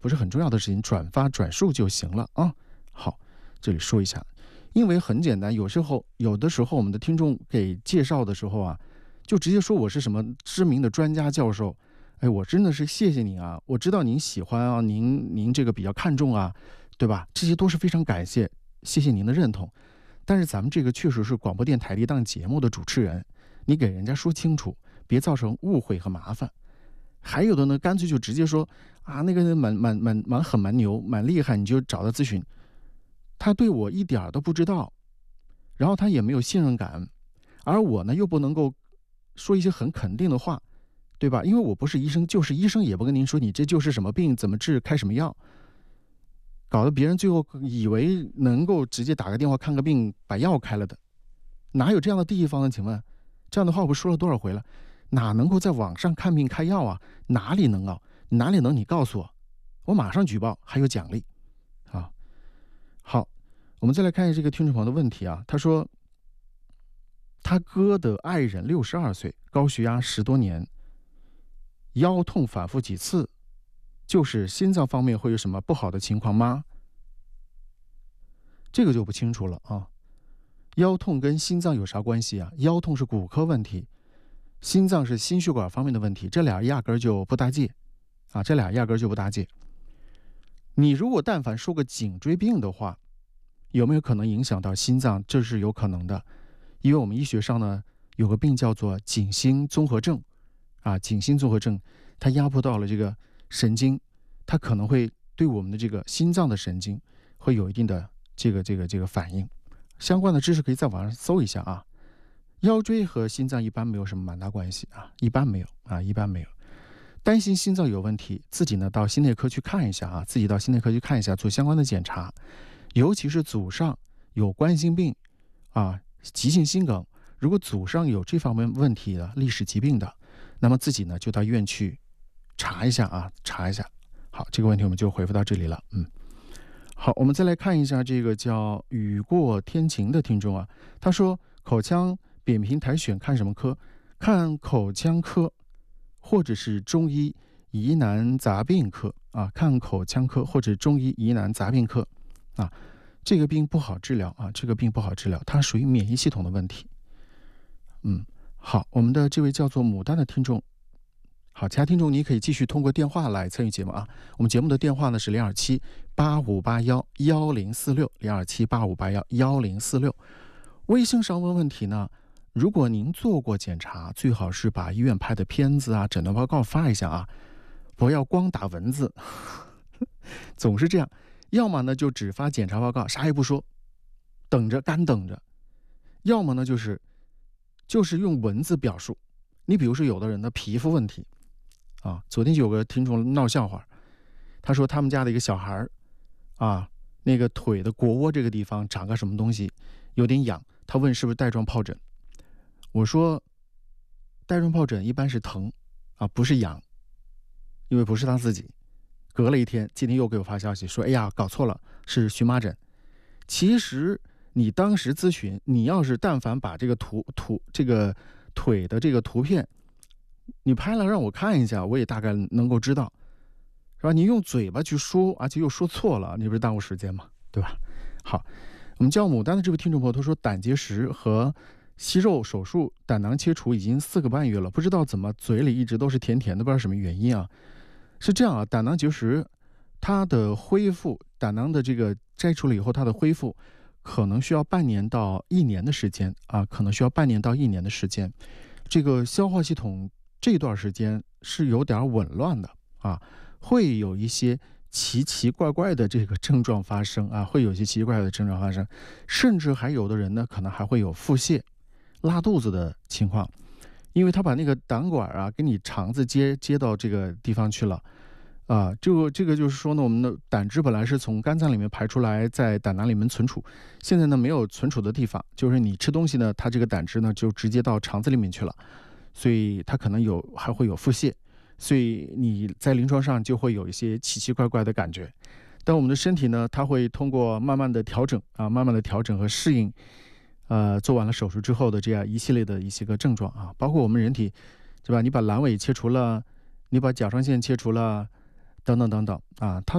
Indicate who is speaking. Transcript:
Speaker 1: 不是很重要的事情，转发转述就行了啊。好，这里说一下，因为很简单，有的时候我们的听众给介绍的时候啊，就直接说我是什么知名的专家教授。哎，我真的是谢谢您啊，我知道您喜欢啊，您这个比较看重啊，对吧？这些都是非常感谢，谢谢您的认同。但是咱们这个确实是广播电台的一档节目的主持人，你给人家说清楚，别造成误会和麻烦。还有的呢，干脆就直接说啊，那个蛮牛蛮厉害，你就找他咨询。他对我一点都不知道，然后他也没有信任感，而我呢又不能够说一些很肯定的话，对吧？因为我不是医生，就是医生也不跟您说你这就是什么病，怎么治，开什么药，搞得别人最后以为能够直接打个电话看个病，把药开了的，哪有这样的地方呢？请问，这样的话我不说了多少回了？哪能够在网上看病开药啊？哪里能啊？哪里能？你告诉我，我马上举报，还有奖励啊！好，我们再来看一下这个听众朋友的问题啊。他说，他哥的爱人62岁，高血压10多年，腰痛反复几次，就是心脏方面会有什么不好的情况吗？这个就不清楚了啊。腰痛跟心脏有啥关系啊？腰痛是骨科问题，心脏是心血管方面的问题，这俩压根儿就不搭界啊，这俩压根儿就不搭界。你如果但凡说个颈椎病的话，有没有可能影响到心脏？这是有可能的，因为我们医学上呢有个病叫做颈心综合症啊，颈心综合症它压迫到了这个神经，它可能会对我们的这个心脏的神经会有一定的这个反应。相关的知识可以在网上搜一下啊。腰椎和心脏一般没有什么蛮大关系啊，一般没有。担心心脏有问题，自己呢到心内科去看一下啊，做相关的检查，尤其是祖上有冠心病啊、急性心梗，如果祖上有这方面问题的历史疾病的，那么自己呢就到医院去查一下啊，查一下。好，这个问题我们就回复到这里了。好，我们再来看一下这个叫雨过天晴的听众啊，他说口腔扁平苔选看什么科？看口腔科，或者是中医疑难杂病科啊，看口腔科或者中医疑难杂病科啊。这个病不好治疗啊，它属于免疫系统的问题。好，我们的这位叫做牡丹的听众，好，其他听众你可以继续通过电话来参与节目啊。我们节目的电话呢是027-8581-1046，027-8581-1046。微信上问问题呢，如果您做过检查，最好是把医院拍的片子啊、诊断报告发一下啊，不要光打文字，总是这样。要么呢就只发检查报告，啥也不说，干等着；要么呢就是用文字表述。你比如说有的人的皮肤问题啊，昨天就有个听众闹笑话，他说他们家的一个小孩啊，那个腿的腘窝这个地方长个什么东西有点痒，他问是不是带状疱疹。我说带状疱疹一般是疼啊，不是痒，因为不是他自己。隔了一天，今天又给我发消息说，哎呀，搞错了，是荨麻疹。其实你当时咨询，你要是但凡把这个这个腿的这个图片你拍了让我看一下，我也大概能够知道，是吧？你用嘴巴去说，而且又说错了，你不是耽误时间吗？对吧？好，我们叫牡丹的这位听众朋友，他说胆结石和息肉手术，胆囊切除已经4个半月了，不知道怎么嘴里一直都是甜甜的，不知道什么原因啊。是这样啊，胆囊结石它的恢复，胆囊的这个摘除了以后，它的恢复可能需要半年到1年的时间啊，这个消化系统这段时间是有点紊乱的啊，会有一些奇奇怪怪的这个症状发生啊，甚至还有的人呢，可能还会有腹泻、拉肚子的情况。因为他把那个胆管啊，给你肠子接到这个地方去了，啊，这个就是说呢，我们的胆汁本来是从肝脏里面排出来，在胆囊里面存储，现在呢没有存储的地方，就是你吃东西呢，它这个胆汁呢就直接到肠子里面去了，所以它可能还会有腹泻，所以你在临床上就会有一些奇奇怪怪的感觉。但我们的身体呢，它会通过慢慢的调整和适应。做完了手术之后的这样一系列的一些个症状啊，包括我们人体，对吧？你把阑尾切除了，你把甲状腺切除了，等等啊，它